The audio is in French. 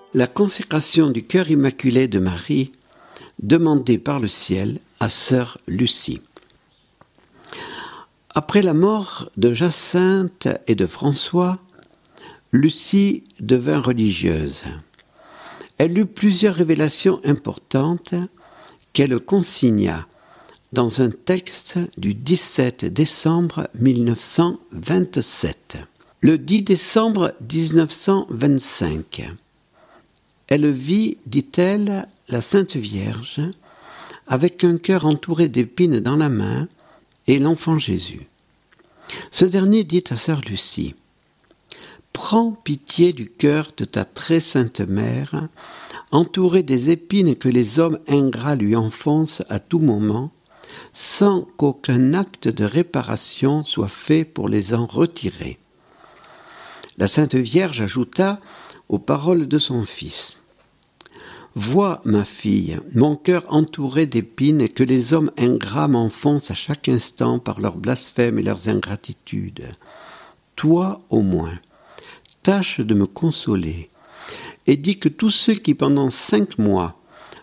La consécration du cœur immaculé de Marie, demandée par le ciel à sœur Lucie. Après la mort de Jacinthe et de François, Lucie devint religieuse. Elle eut plusieurs révélations importantes qu'elle consigna dans un texte du 17 décembre 1927. Le 10 décembre 1925, elle vit, dit-elle, la Sainte Vierge, avec un cœur entouré d'épines dans la main, et l'enfant Jésus. Ce dernier dit à sœur Lucie, « Prends pitié du cœur de ta très sainte mère, entourée des épines que les hommes ingrats lui enfoncent à tout moment, sans qu'aucun acte de réparation soit fait pour les en retirer. » La Sainte Vierge ajouta aux paroles de son fils, « Vois, ma fille, mon cœur entouré d'épines que les hommes ingrats m'enfoncent à chaque instant par leurs blasphèmes et leurs ingratitudes. Toi, au moins, tâche de me consoler, et dis que tous ceux qui pendant 5 mois